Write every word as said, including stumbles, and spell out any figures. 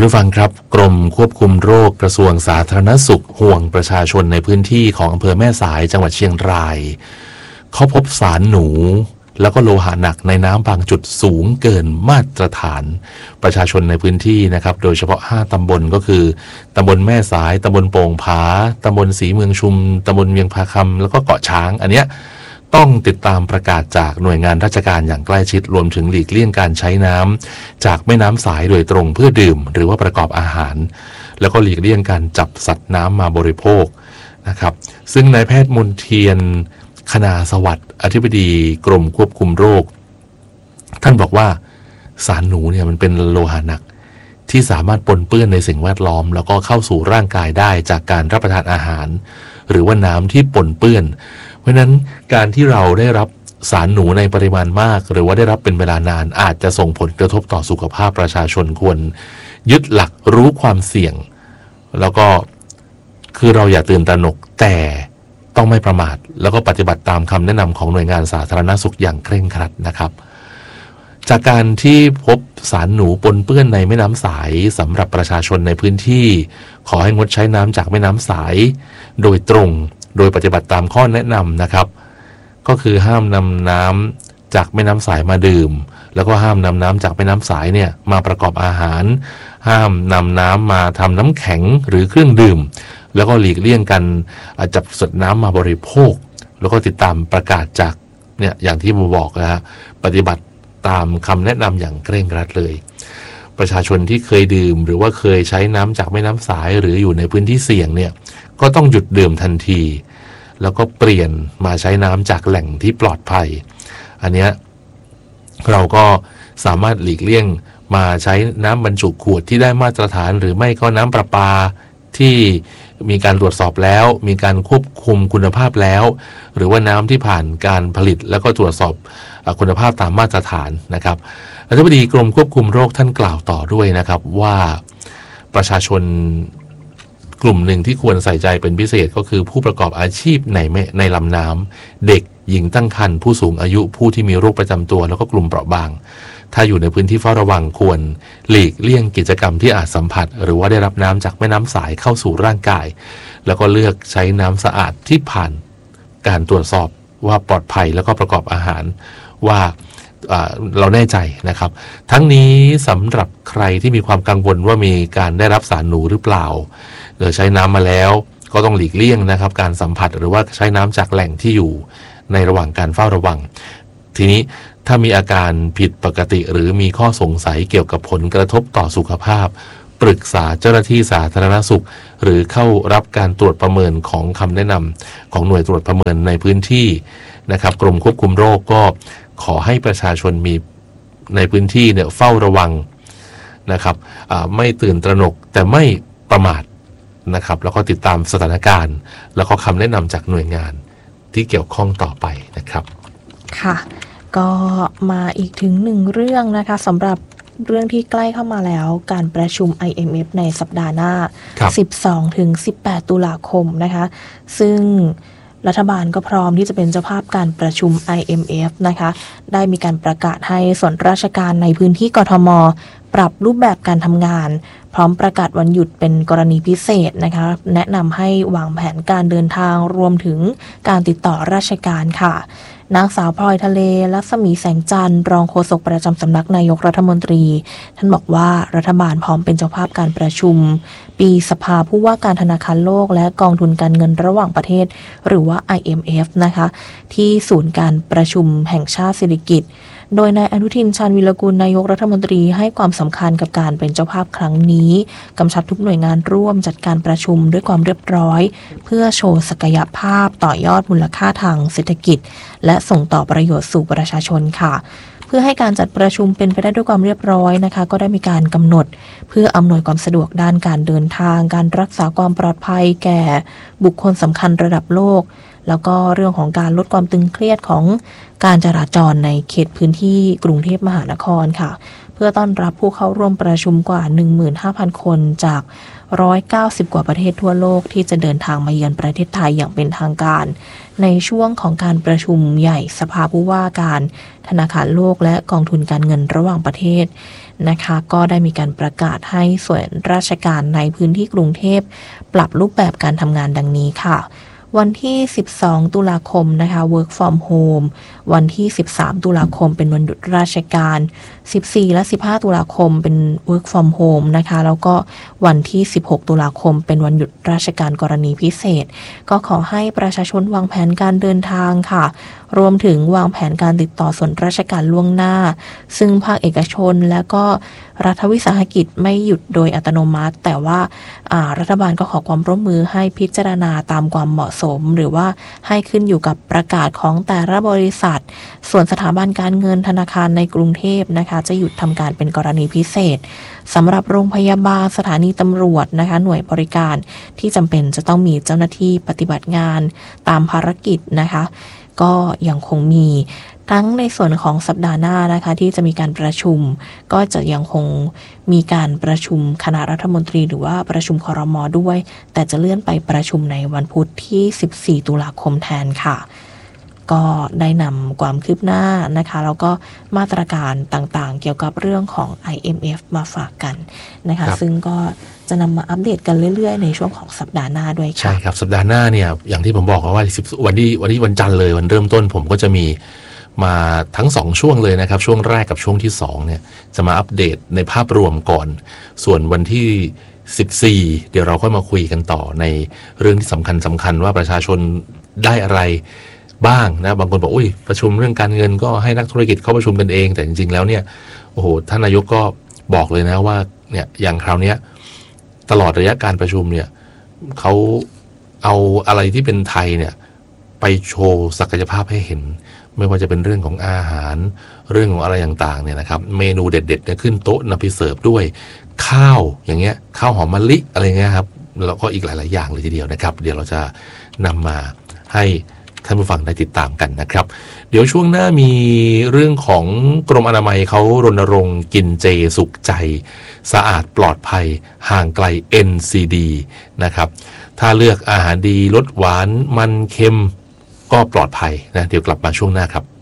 คุณผู้ฟังครับกรมควบคุมโรคกระทรวงสาธารณสุขห่วงประชาชนในพื้นที่ของอำเภอแม่สายจังหวัดเชียงรายเขาพบสารหนูแล้วก็โลหะหนักในน้ำบางจุดสูงเกินมาตรฐานประชาชนในพื้นที่นะครับโดยเฉพาะห้าตำบลก็คือตำบลแม่สายตำบลโป่งผาตำบลศรีเมืองชุมตำบลเวียงพาคำแล้วก็เกาะช้างอันเนี้ยต้องติดตามประกาศจากหน่วยงานราชการอย่างใกล้ชิดรวมถึงหลีกเลี่ยงการใช้น้ำจากแม่น้ำสายโดยตรงเพื่อดื่มหรือว่าประกอบอาหารแล้วก็หลีกเลี่ยงการจับสัตว์น้ำมาบริโภคนะครับซึ่งนายแพทย์มนเทียนคณาสวัสดิ์อธิบดีกรมควบคุมโรคท่านบอกว่าสารหนูเนี่ยมันเป็นโลหะหนักที่สามารถปนเปื้อนในสิ่งแวดล้อมแล้วก็เข้าสู่ร่างกายได้จากการรับประทานอาหารหรือว่าน้ำที่ปนเปื้อนเพราะนั้นการที่เราได้รับสารหนูในปริมาณมากหรือว่าได้รับเป็นเวลานานอาจจะส่งผลกระทบต่อสุขภาพประชาชนควรยึดหลักรู้ความเสี่ยงแล้วก็คือเราอย่าตื่นตระหนกแต่ต้องไม่ประมาทแล้วก็ปฏิบัติตามคำแนะนำของหน่วยงานสาธารณสุขอย่างเคร่งครัดนะครับจากการที่พบสารหนูปนเปื้อนในแม่น้ำสายสำหรับประชาชนในพื้นที่ขอให้งดใช้น้ำจากแม่น้ำสายโดยตรงโดยปฏิบัติตามข้อแนะนำนะครับก็คือห้ามนำน้ำจากแม่น้ำสายมาดื่มแล้วก็ห้ามนำน้ำจากแม่น้ำสายเนี่ยมาประกอบอาหารห้ามนำน้ำมาทำน้ำแข็งหรือเครื่องดื่มแล้วก็หลีกเลี่ยงกันจับสัตว์น้ำมาบริโภคแล้วก็ติดตามประกาศจากเนี่ยอย่างที่ผมบอกนะฮะปฏิบัติตามคำแนะนำอย่างเคร่งครัดเลยประชาชนที่เคยดื่มหรือว่าเคยใช้น้ำจากแม่น้ำสายหรืออยู่ในพื้นที่เสี่ยงเนี่ยก็ต้องหยุดดื่มทันทีแล้วก็เปลี่ยนมาใช้น้ำจากแหล่งที่ปลอดภัยอันเนี้ยเราก็สามารถหลีกเลี่ยงมาใช้น้ำบรรจุขวดที่ได้มาตรฐานหรือไม่ก็น้ำประปาที่มีการตรวจสอบแล้วมีการควบคุมคุณภาพแล้วหรือว่าน้ำที่ผ่านการผลิตแล้วก็ตรวจสอบคุณภาพตามมาตรฐานนะครับอธิบดีกรมควบคุมโรคท่านกล่าวต่อด้วยนะครับว่าประชาชนกลุ่มหนึ่งที่ควรใส่ใจเป็นพิเศษก็คือผู้ประกอบอาชีพในแม่ในลำน้ำเด็กหญิงตั้งครรภ์ผู้สูงอายุผู้ที่มีโรคประจำตัวแล้วก็กลุ่มเปราะบางถ้าอยู่ในพื้นที่เฝ้าระวังควรหลีกเลี่ยงกิจกรรมที่อาจสัมผัสหรือว่าได้รับน้ำจากแม่น้ำสายเข้าสู่ร่างกายแล้วก็เลือกใช้น้ำสะอาดที่ผ่านการตรวจสอบว่าปลอดภัยแล้วก็ประกอบอาหารว่าเราแน่ใจนะครับทั้งนี้สำหรับใครที่มีความกังวลว่ามีการได้รับสารหนูหรือเปล่าหรือใช้น้ำมาแล้วก็ต้องหลีกเลี่ยงนะครับการสัมผัสหรือว่าใช้น้ำจากแหล่งที่อยู่ในระหว่างการเฝ้าระวังทีนี้ถ้ามีอาการผิดปกติหรือมีข้อสงสัยเกี่ยวกับผลกระทบต่อสุขภาพปรึกษาเจ้าหน้าที่สาธารณสุขหรือเข้ารับการตรวจประเมินของคำแนะนำของหน่วยตรวจประเมินในพื้นที่นะครับกรมควบคุมโรคก็ขอให้ประชาชนมีในพื้นที่เนี่ยเฝ้าระวังนะครับไม่ตื่นตระหนกแต่ไม่ประมาทนะครับแล้วก็ติดตามสถานการณ์แล้วก็คำแนะนำจากหน่วยงานที่เกี่ยวข้องต่อไปนะครับค่ะก็มาอีกถึงหนึ่งเรื่องนะคะสำหรับเรื่องที่ใกล้เข้ามาแล้วการประชุม ไอ เอ็ม เอฟ ในสัปดาห์หน้า สิบสองถึงสิบแปด ตุลาคมนะคะซึ่งรัฐบาลก็พร้อมที่จะเป็นเจ้าภาพการประชุม ไอ เอ็ม เอฟ นะคะได้มีการประกาศให้ส่วนราชการในพื้นที่กทม.ปรับรูปแบบการทำงานพร้อมประกาศวันหยุดเป็นกรณีพิเศษนะคะแนะนำให้วางแผนการเดินทางรวมถึงการติดต่อราชการค่ะนางสาวพลอยทะเลลักษมีแสงจันทร์รองโฆษกประจำสำนักนายกรัฐมนตรีท่านบอกว่ารัฐบาลพร้อมเป็นเจ้าภาพการประชุมปีสภาผู้ว่าการธนาคารโลกและกองทุนการเงินระหว่างประเทศหรือว่า ไอ เอ็ม เอฟ นะคะที่ศูนย์การประชุมแห่งชาติเศรษฐกิจโดยนายอนุทินชาญวิรกูลนายกรัฐมนตรีให้ความสำคัญกับการเป็นเจ้าภาพครั้งนี้กำชับทุกหน่วยงานร่วมจัดการประชุมด้วยความเรียบร้อยเพื่อโชว์ศักยภาพต่อยอดมูลค่าทางเศรษฐกิจและส่งต่อประโยชน์สู่ประชาชนค่ะเพื่อให้การจัดประชุมเป็นไปได้ด้วยความเรียบร้อยนะคะก็ได้มีการกำหนดเพื่ออำนวยความสะดวกด้านการเดินทางการรักษาความปลอดภัยแก่บุคคลสำคัญระดับโลกแล้วก็เรื่องของการลดความตึงเครียดของการจราจรในเขตพื้นที่กรุงเทพมหานครค่ะเพื่อต้อนรับผู้เข้าร่วมประชุมกว่า หนึ่งหมื่นห้าพัน คนจากหนึ่งร้อยเก้าสิบกว่าประเทศทั่วโลกที่จะเดินทางมาเยือนประเทศไทยอย่างเป็นทางการในช่วงของการประชุมใหญ่สภาผู้ว่าการธนาคารโลกและกองทุนการเงินระหว่างประเทศนะคะก็ได้มีการประกาศให้ส่วนราชการในพื้นที่กรุงเทพปรับรูปแบบการทำงานดังนี้ค่ะวันที่สิบสองตุลาคมนะคะ work from home วันที่สิบสามตุลาคมเป็นวันหยุดราชการสิบสี่และสิบห้าตุลาคมเป็น work from home นะคะแล้วก็วันที่สิบหกตุลาคมเป็นวันหยุดราชการกรณีพิเศษก็ขอให้ประชาชนวางแผนการเดินทางค่ะรวมถึงวางแผนการติดต่อส่วนราชการล่วงหน้าซึ่งภาคเอกชนและก็รัฐวิสาหกิจไม่หยุดโดยอัตโนมัติแต่ว่ารัฐบาลก็ขอความร่วมมือให้พิจารณาตามความเหมาะสมหรือว่าให้ขึ้นอยู่กับประกาศของแต่ละบริษัทส่วนสถาบันการเงินธนาคารในกรุงเทพนะคะจะหยุดทำการเป็นกรณีพิเศษสำหรับโรงพยาบาลสถานีตำรวจนะคะหน่วยบริการที่จำเป็นจะต้องมีเจ้าหน้าที่ปฏิบัติงานตามภารกิจนะคะก็ยังคงมีทั้งในส่วนของสัปดาห์หน้านะคะที่จะมีการประชุมก็จะยังคงมีการประชุมคณะรัฐมนตรีหรือว่าประชุมครม.ด้วยแต่จะเลื่อนไปประชุมในวันพุธที่สิบสี่ตุลาคมแทนค่ะก็ได้นำความคืบหน้านะคะแล้วก็มาตรการต่างๆเกี่ยวกับเรื่องของ ไอ เอ็ม เอฟ มาฝากกันนะคะซึ่งก็จะนำมาอัปเดตกันเรื่อยๆในช่วงของสัปดาห์หน้าด้วยค่ะใช่ครับสัปดาห์หน้าเนี่ยอย่างที่ผมบอกว่าวันที่วันที่วันจันทร์เลยวันเริ่มต้นผมก็จะมีมาทั้งสองช่วงเลยนะครับช่วงแรกกับช่วงที่สองเนี่ยจะมาอัปเดตในภาพรวมก่อนส่วนวันที่สิบสี่เดี๋ยวเราค่อยมาคุยกันต่อในเรื่องที่สำคัญสำคัญว่าประชาชนได้อะไรบ้างนะบางคนบอกอุ้ยประชุมเรื่องการเงินก็ให้นักธุรกิจเข้าประชุมกันเองแต่จริงๆแล้วเนี่ยโอ้โหท่านนายกก็บอกเลยนะว่าเนี่ยอย่างคราวนี้ตลอดระยะการประชุมเนี่ยเขาเอาอะไรที่เป็นไทยเนี่ยไปโชว์ศักยภาพให้เห็นไม่ว่าจะเป็นเรื่องของอาหารเรื่องของอะไรต่างๆเนี่ยนะครับเมนูเด็ดๆเนี่ยขึ้นโต๊ะนำไปเสิร์ฟด้วยข้าวอย่างเงี้ยข้าวหอมมะลิอะไรเงี้ยครับแล้วก็อีกหลายๆอย่างเลยทีเดียวนะครับเดี๋ยวเราจะนำมาให้ท่านผู้ฟังได้ติดตามกันนะครับเดี๋ยวช่วงหน้ามีเรื่องของกรมอนามัยเขารณรงค์กินเจสุขใจสะอาดปลอดภัยห่างไกล เอ็น ซี ดี นะครับถ้าเลือกอาหารดีลดหวานมันเค็มก็ปลอดภัยนะเดี๋ยวกลับมาช่วงหน้าครับ